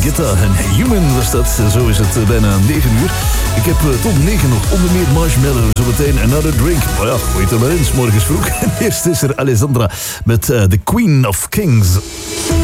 Guetta en Human was dat. Zo is het bijna 9 uur. Ik heb tot 9 nog onder meer Marshmallow. Zometeen Another Drink. Maar ja, gooi het er maar in, 's morgens vroeg. En eerst is er Alessandra met The Queen of Kings.